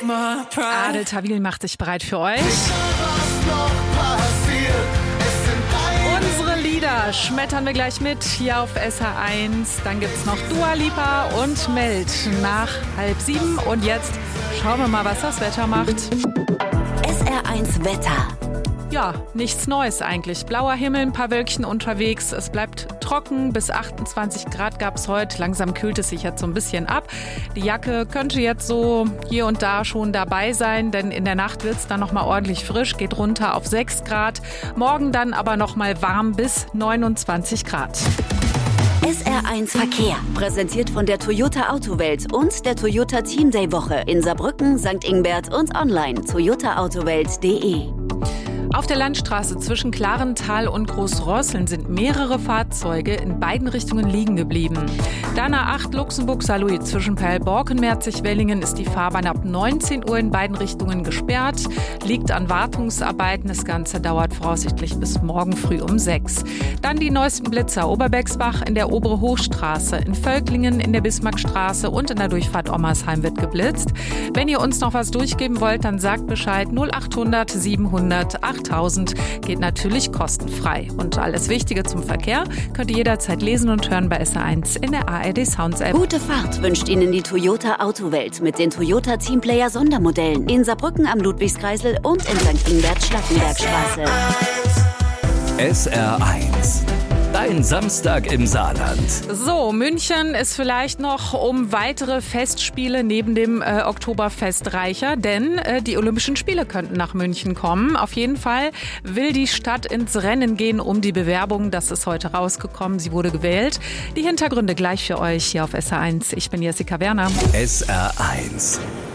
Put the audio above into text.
Adel Tawil macht sich bereit für euch. Unsere Lieder schmettern wir gleich mit hier auf SH1. Dann gibt's noch Dua Lipa und Meld nach 6:30. Und jetzt schauen wir mal, was das Wetter macht. SR1 Wetter. Ja, nichts Neues eigentlich. Blauer Himmel, ein paar Wölkchen unterwegs. Es bleibt trocken. Bis 28 Grad gab es heute. Langsam kühlt es sich jetzt so ein bisschen ab. Die Jacke könnte jetzt so hier und da schon dabei sein, denn in der Nacht wird es dann nochmal ordentlich frisch. Geht runter auf 6 Grad. Morgen dann aber nochmal warm bis 29 Grad. SR1 Verkehr, präsentiert von der Toyota Autowelt und der Toyota Team Day Woche in Saarbrücken, St. Ingbert und online toyotaautowelt.de. Auf der Landstraße zwischen Klarental und Großrosseln sind mehrere Fahrzeuge in beiden Richtungen liegen geblieben. Dana 8 Luxemburg-Saarlouis zwischen Perl-Borken-Merzig-Wellingen ist die Fahrbahn ab 19 Uhr in beiden Richtungen gesperrt. Liegt an Wartungsarbeiten. Das Ganze dauert voraussichtlich bis morgen früh um 6. Dann die neuesten Blitzer. Oberbecksbach in der Obere Hochstraße, in Völklingen in der Bismarckstraße und in der Durchfahrt Ommersheim wird geblitzt. Wenn ihr uns noch was durchgeben wollt, dann sagt Bescheid. 0800 700 8000 geht natürlich kostenfrei. Und alles Wichtige zum Verkehr könnt ihr jederzeit lesen und hören bei SR1 in der ARD Sounds App. Gute Fahrt wünscht Ihnen die Toyota Autowelt mit den Toyota Teamplayer Sondermodellen in Saarbrücken am Ludwigskreisel und in St. Ingbert Schlackenbergstraße. SR1. Dein Samstag im Saarland. So, München ist vielleicht noch um weitere Festspiele neben dem Oktoberfest reicher, denn die Olympischen Spiele könnten nach München kommen. Auf jeden Fall will die Stadt ins Rennen gehen um die Bewerbung. Das ist heute rausgekommen. Sie wurde gewählt. Die Hintergründe gleich für euch hier auf SR1. Ich bin Jessica Werner. SR1.